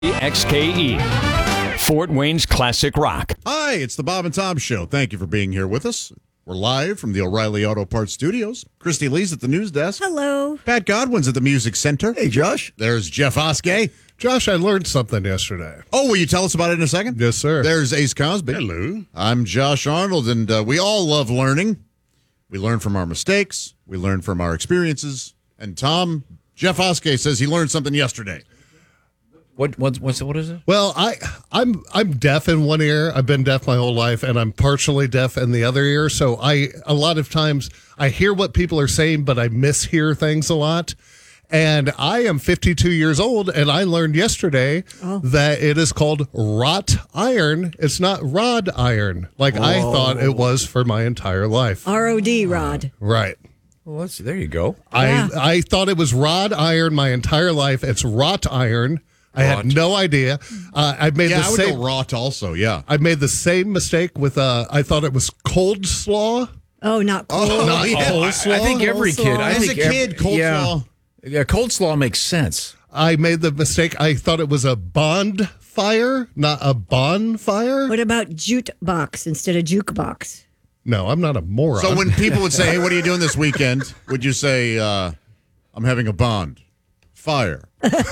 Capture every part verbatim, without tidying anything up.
X K E, Fort Wayne's Classic Rock. Hi, it's the Bob and Tom Show. Thank you for being here with us. We're live from the O'Reilly Auto Parts Studios. Christy Lee's at the news desk. Hello. Pat Godwin's at the Music Center. Hey, Josh. There's Jeff Oskey. Josh, I learned something yesterday. Oh, will you tell us about it in a second? Yes, sir. There's Ace Cosby. Hello. I'm Josh Arnold, and uh, we all love learning. We learn from our mistakes. We learn from our experiences. And Tom, Jeff Oskey says he learned something yesterday. What what's, what's what is it? Well, I I'm I'm deaf in one ear. I've been deaf my whole life, and I'm partially deaf in the other ear. So I a lot of times I hear what people are saying, but I mishear things a lot. And I am fifty-two years old, and I learned yesterday oh. that it is called wrought iron. It's not rod iron, like oh. I thought it was for my entire life. R O D rod. Right. Well, let's see. There you go. I Yeah. I thought it was rod iron my entire life. It's wrought iron. I Wrought. had no idea. Uh, I made Yeah, the I would same. go wrought also, yeah. I made the same mistake with. Uh, I thought it was cold slaw. Oh, not cold. Oh, Not yeah. coleslaw. I think every Coleslaw. kid. I As think a kid, every, cold yeah, slaw. Yeah, cold slaw makes sense. I made the mistake. I thought it was a bonfire, not a bonfire. What about jukebox instead of jukebox? No, I'm not a moron. So when people would say, hey, what are you doing this weekend? Would you say, uh, I'm having a bond? Fire.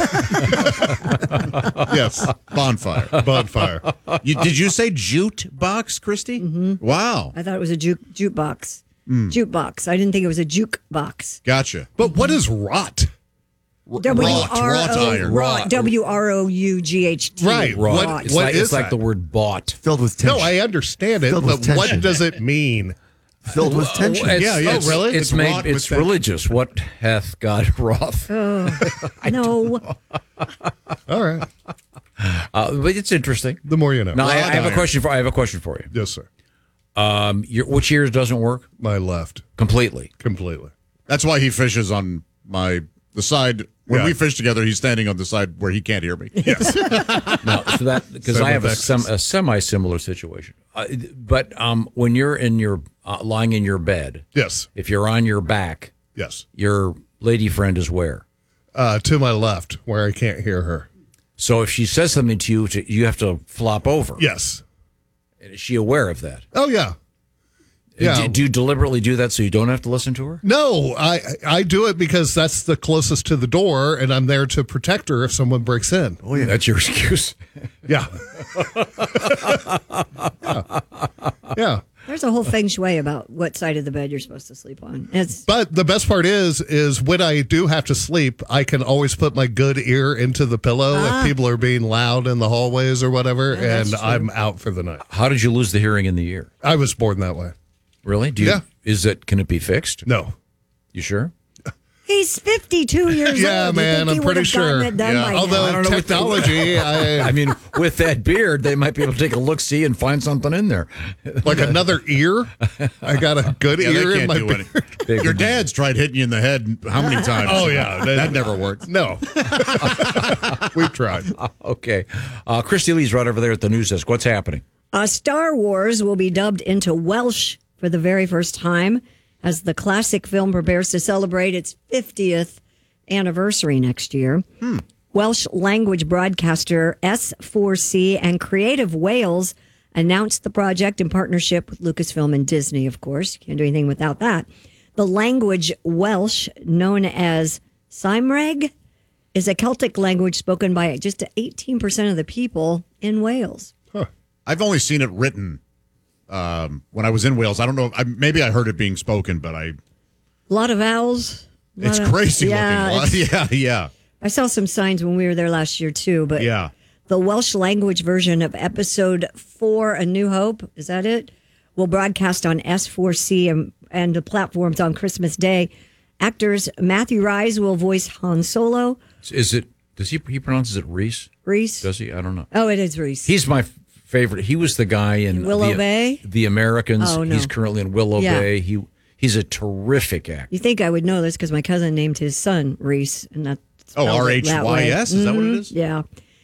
yes, Bonfire. bonfire. You, did you say jute box, Christy? Mm-hmm. Wow. I thought it was a juke jukebox. Mm. Jukebox. I didn't think it was a jukebox. Gotcha. But what is wrought? W Wrought, R wrought O iron. Wrought. W R O U G H T. Right. Right. What- it's what like is it's like that? the word bought. Filled with tension. No, I understand it, Filled with but what tension. does it mean? Filled with tension. It's, Yeah, yeah, oh, it's- really? it's It's, made. wrought It's with that- religious. What hath God wrought? No. All right. Uh, but it's interesting. The more you know. Now, I, I Rod have a iron. question for. I have a question for you. Yes, sir. Um, your, which ears doesn't work My left, completely? completely. That's why he fishes on my the side. When Yeah. we fish together, he's standing on the side where he can't hear me. Yes. No, so that because Same I have with a, sem, exes. a semi-similar situation. Uh, but um, when you're in your uh, lying in your bed, yes. if you're on your back, Yes. your lady friend is where? Uh, to my left, where I can't hear her. So if she says something to you, to, you have to flop over. Yes. Is she aware of that? Oh, yeah. Yeah. Do, do you deliberately do that so you don't have to listen to her? No, I I do it because that's the closest to the door, and I'm there to protect her if someone breaks in. Oh yeah, that's your excuse. Yeah. yeah. Yeah. There's a whole feng shui about what side of the bed you're supposed to sleep on. It's But the best part is, is when I do have to sleep, I can always put my good ear into the pillow Ah. if people are being loud in the hallways or whatever, Yeah, that's and true. I'm out for the night. How did you lose the hearing in the ear? I was born that way. Really? Do you, Yeah. Is it? Can it be fixed? No. You sure? he's fifty-two years Yeah, old. You man, think he I'm would pretty have gotten sure. it done Yeah. by Although I don't know what the- technology, I, I mean, with that beard, they might be able to take a look, see, and find something in there. like another ear. I got a good Yeah, ear they in can't my do beard. it. Your dad's tried hitting you in the head how many times? Oh, yeah. That never worked. No. We've tried. Okay. Uh, Christy Lee's right over there at the news desk. What's happening? Uh, Star Wars will be dubbed into Welsh for the very first time as the classic film prepares to celebrate its fiftieth anniversary next year. Hmm. Welsh language broadcaster S four C and Creative Wales announced the project in partnership with Lucasfilm and Disney, of course. Can't do anything without that. The language Welsh, known as Cymraeg, is a Celtic language spoken by just eighteen percent of the people in Wales. I've only seen it written um, when I was in Wales. I don't know. I, maybe I heard it being spoken, but I. A lot of vowels. a It's lot of- crazy yeah, looking. it's- Yeah, yeah, I saw some signs when we were there last year, too. But yeah. the Welsh language version of episode four, A New Hope, is that it? Will broadcast on S four C and, and the platforms on Christmas Day. Actors Matthew Rhys will voice Han Solo. Is it? Does he? He pronounces it Reese? Reese? Does he? I don't know. Oh, it is Reese. He's my f- favorite. He was the guy in Willow the, Bay? The Americans. Oh, no. He's currently in Willow Yeah. Bay. He he's a terrific actor. You think I would know this because my cousin named his son Reese, and that Oh, spells R it H that Y way. S? Is that what it Mhm, is? Yeah.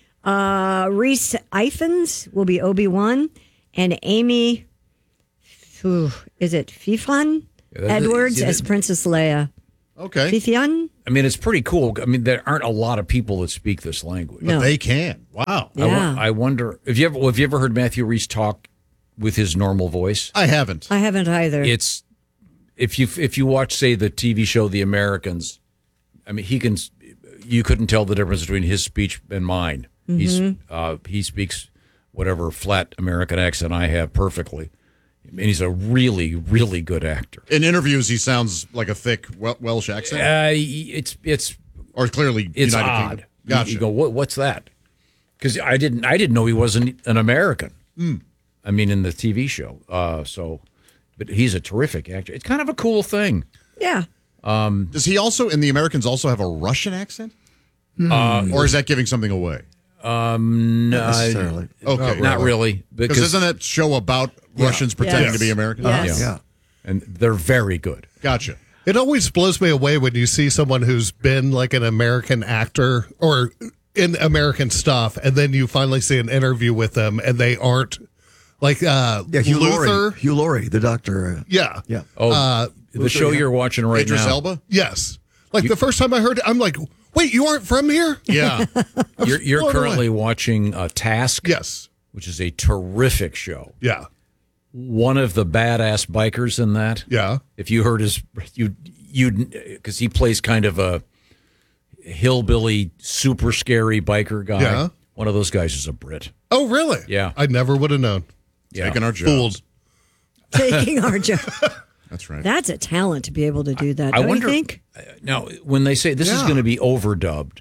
Uh, Reese Ifans will be Obi-Wan, and Amy, whew, is it Fifan Yeah, that- Edwards see, as that- Princess Leia. Okay. Fifian? I mean, it's pretty cool. I mean, there aren't a lot of people that speak this language. No. They can. Wow. I, Yeah. wo- I wonder if you ever well, have you ever heard Matthew Reese talk with his normal voice? I haven't. I haven't either. It's if you if you watch, say, the T V show The Americans. I mean, he can. You couldn't tell the difference between his speech and mine. He's uh, he speaks whatever flat American accent I have perfectly. I mean, he's a really, really good actor. In interviews, he sounds like a thick Wel- Welsh accent. Uh, it's it's Or clearly it's United odd. Kingdom. You- Gotcha. You go, what, what's that? Because I didn't I didn't know he wasn't an American. I mean, in the T V show. Uh, so, but he's a terrific actor. It's kind of a cool thing. yeah. Does he also, in The Americans, also have a Russian accent? Uh, Or is that giving something away? Um, no, necessarily. Okay. not really. Because isn't that show about Russians pretending Yes. to be Americans? Yes. Yeah. and they're very good. Gotcha. It always blows me away when you see someone who's been like an American actor or in American stuff, and then you finally see an interview with them, and they aren't like uh, Yeah, Hugh Luther. Laurie. Hugh Laurie, the doctor. uh, Yeah, Yeah. Oh, Uh, the show you're watching right Idris now. Elba? yes. Like the first time I heard it, I'm like, "Wait, you aren't from here?" Yeah. You're, you're blown currently away. watching uh, Task, Yes. which is a terrific show. Yeah. One of the badass bikers in that. Yeah. If you heard his, you you because he plays kind of a hillbilly, super scary biker guy. Yeah. One of those guys is a Brit. Oh, really? Yeah. I never would have known. Yeah. Taking our jobs. Fooled. Taking our job. That's right. That's a talent to be able to do that. I Don't wonder. you think? Now, when they say this is Yeah. going to be overdubbed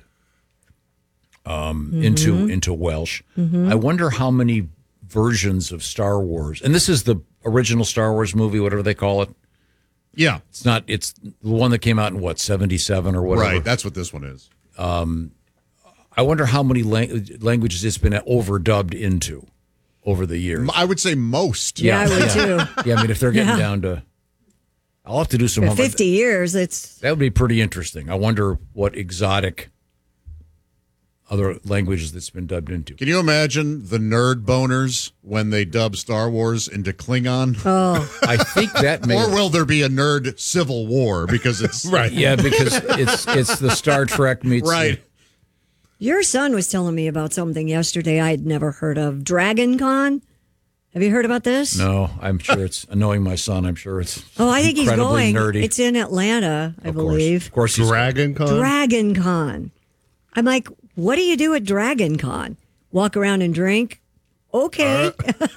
um, Mm-hmm. into into Welsh, I wonder how many versions of Star Wars. And this is the original Star Wars movie, whatever they call it. Yeah. It's not. It's the one that came out in what seventy-seven or whatever. Right. That's what this one is. I wonder how many lang- languages it's been overdubbed into over the years. I would say most. Yeah, I would too. Yeah, I mean, if they're getting Yeah. down to, I'll have to do some For homework. fifty years, it's That would be pretty interesting. I wonder what exotic other languages that's been dubbed into. Can you imagine the nerd boners when they dub Star Wars into Klingon? oh, I think that may. Or will there be a nerd civil war because it's Right. Yeah, because it's it's the Star Trek meets right? your son was telling me about something yesterday I'd never heard of. Dragon Con. Have you heard about this? No, I'm sure it's annoying my son. I'm sure it's Oh, I think he's incredibly going. nerdy. It's in Atlanta, I of course. believe. Of course, he's, Dragon Con. Dragon Con. I'm like, what do you do at Dragon Con? Walk around and drink? Okay.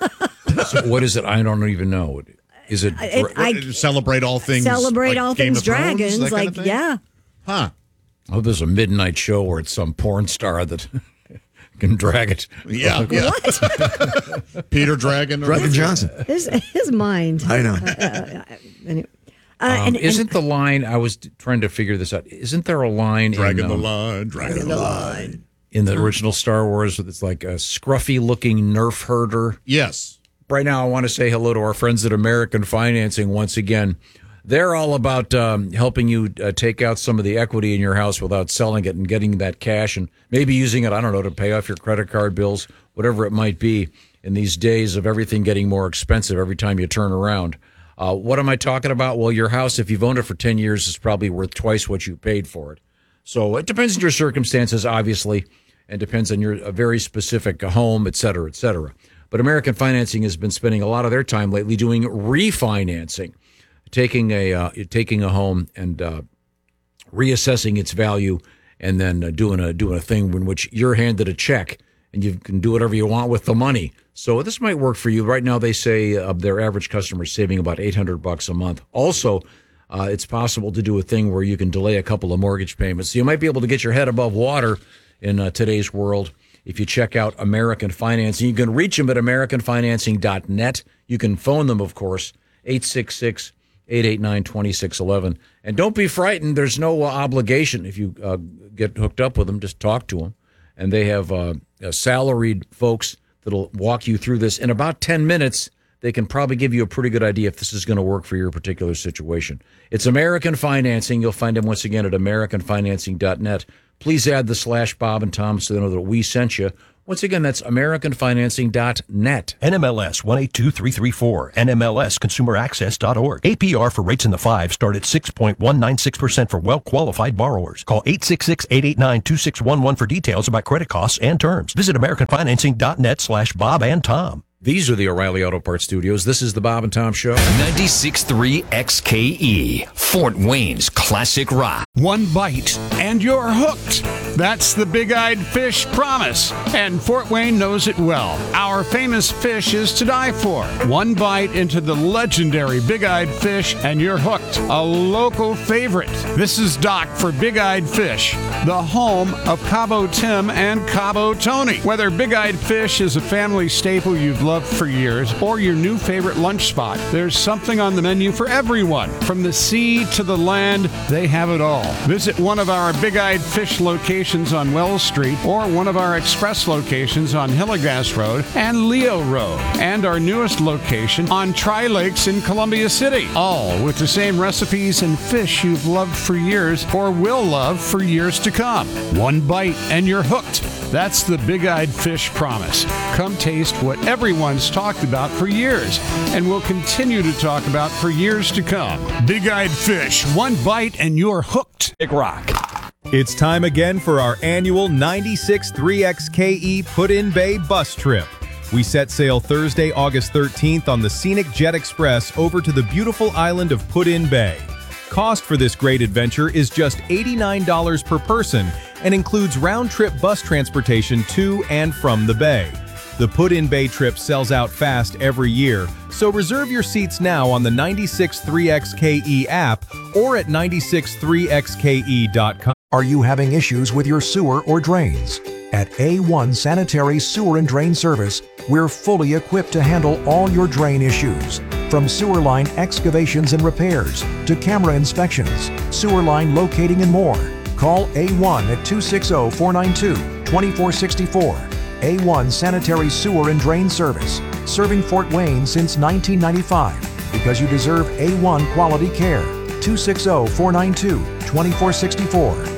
so what is it? I don't even know. Is it? It- I Celebrate all things. celebrate like all Game things of Thrones, dragons. that kind Like, of thing? yeah. Huh. Oh, there's a midnight show where it's some porn star that can drag it. Yeah. yeah. Peter Dragon. or- Dragon Johnson. His, his mind. I know. Anyway. Uh, Um, and, and- isn't the line? I was t- trying to figure this out. Isn't there a line Dragon in, the um, line. Dragon the line. in the original Star Wars? It's like a scruffy-looking Nerf herder. Yes. Right now, I want to say hello to our friends at American Financing once again. They're all about um, helping you uh, take out some of the equity in your house without selling it and getting that cash and maybe using it, I don't know, to pay off your credit card bills, whatever it might be in these days of everything getting more expensive every time you turn around. Uh, what am I talking about? Well, your house, if you've owned it for ten years, is probably worth twice what you paid for it. So it depends on your circumstances, obviously, and depends on your a very specific home, et cetera, et cetera. But American Financing has been spending a lot of their time lately doing refinancing, taking a uh, taking a home and uh, reassessing its value, and then uh, doing a doing a thing in which you're handed a check and you can do whatever you want with the money. So this might work for you. Right now, they say uh, their average customer is saving about eight hundred bucks a month. Also, uh, it's possible to do a thing where you can delay a couple of mortgage payments. So you might be able to get your head above water in uh, today's world if you check out American Financing. You can reach them at american financing dot net. You can phone them, of course, eight six six, eight eight nine, two six one one. And don't be frightened. There's no uh, obligation. If you uh, get hooked up with them, just talk to them. And they have uh, uh, salaried folks that'll walk you through this. In about ten minutes, they can probably give you a pretty good idea if this is going to work for your particular situation. It's American Financing. You'll find them once again at american financing dot net. Please add the slash Bob and Tom so they know that we sent you. Once again, that's american financing dot net. N M L S one eight two three three four, N M L S consumer access dot org. A P R for rates in the five start at six point one nine six percent for well-qualified borrowers. Call eight six six, eight eight nine, two six one one for details about credit costs and terms. Visit american financing dot net slash Bob and Tom. These are the O'Reilly Auto Parts Studios. This is the Bob and Tom Show. ninety-six point three X K E, Fort Wayne's classic rock. One bite and you're hooked. That's the big-eyed fish promise, and Fort Wayne knows it well. Our famous fish is to die for. One bite into the legendary big-eyed fish and you're hooked. A local favorite. This is Doc for Big-Eyed Fish, the home of Cabo Tim and Cabo Tony. Whether big-eyed fish is a family staple you've loved for years or your new favorite lunch spot, there's something on the menu for everyone. From the sea to the land, they have it all. Visit one of our Big-Eyed Fish locations on Wells Street or one of our express locations on Hillegas Road and Leo Road, and our newest location on Tri Lakes in Columbia City, all with the same recipes and fish you've loved for years or will love for years to come. One bite and you're hooked. That's the Big-Eyed Fish promise. Come taste what everyone's talked about for years and will continue to talk about for years to come. Big-Eyed Fish, one bite and you're hooked. Big Rock. It's time again for our annual ninety-six point three X K E Put-in Bay bus trip. We set sail Thursday, August thirteenth on the scenic Jet Express over to the beautiful island of Put-in Bay. Cost for this great adventure is just eighty-nine dollars per person and includes round-trip bus transportation to and from the bay. The Put-in Bay trip sells out fast every year, so reserve your seats now on the ninety-six point three X K E app or at nine six three X K E dot com. Are you having issues with your sewer or drains? At A one Sanitary Sewer and Drain Service, we're fully equipped to handle all your drain issues. From sewer line excavations and repairs to camera inspections, sewer line locating and more. Call A one at two six zero, four nine two, two four six four. A one Sanitary Sewer and Drain Service, serving Fort Wayne since nineteen ninety-five, because you deserve A one quality care. two six zero, four nine two, two four six four.